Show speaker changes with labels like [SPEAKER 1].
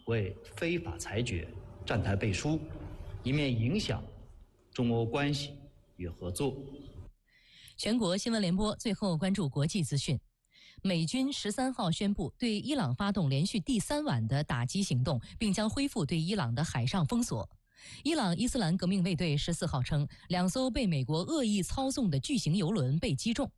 [SPEAKER 1] 为非法裁决站台背书，以免影响中欧关系与合作。
[SPEAKER 2] 全国新闻联播最后关注国际资讯。美军13号宣布对伊朗发动连续第3晚的打击行动，并将恢复对伊朗的海上封锁。伊朗伊斯兰革命卫队14号称，2艘被美国恶意操纵的巨型油轮被击中。